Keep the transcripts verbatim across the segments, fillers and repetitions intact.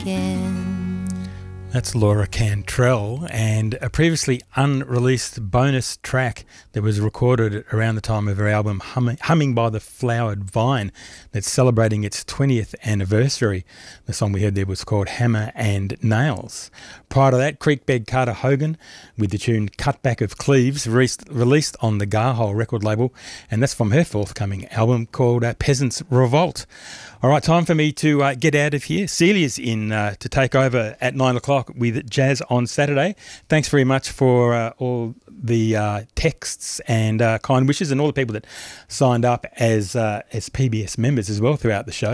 again. That's Laura Cantrell, and a previously unreleased bonus track that was recorded around the time of her album Humming, Humming by the Flowered Vine, that's celebrating its twentieth anniversary. The song we heard there was called Hammer and Nails. Prior to that, Creekbed Carter Hogan with the tune Cutback of Cleaves, released, released on the Garhole record label, and that's from her forthcoming album called uh, Peasants Revolt. All right, time for me to uh, get out of here. Celia's in uh, to take over at nine o'clock with Jazz on Saturday. Thanks very much for uh, all the uh, texts and uh, kind wishes, and all the people that signed up as uh, as P B S members as well throughout the show.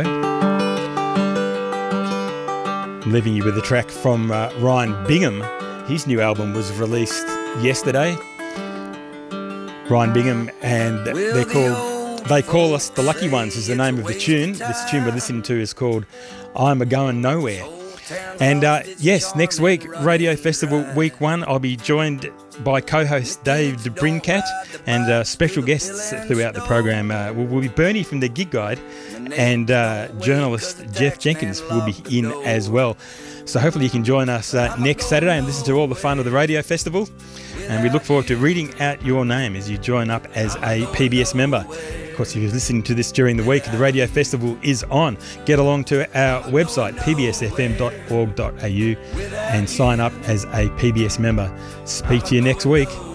I'm leaving you with a track from uh, Ryan Bingham. His new album was released yesterday. Ryan Bingham, and they're called They Call Us the Lucky Ones is the name of the tune. This tune we're listening to is called I'm A-Goin' Nowhere. And uh, yes, next week, Radio Festival Week one, I'll be joined by co-host Dave DeBrincat and uh, special guests throughout the program. Uh, will, will be Bernie from the Gig Guide, and uh, journalist Jeff Jenkins will be in as well. So hopefully you can join us uh, next Saturday and listen to all the fun of the Radio Festival. And we look forward to reading out your name as you join up as a P B S member. Of course, if you're listening to this during the week, the Radio Festival is on. Get along to our website, p b s f m dot org dot a u, and sign up as a P B S member. Speak to you next week.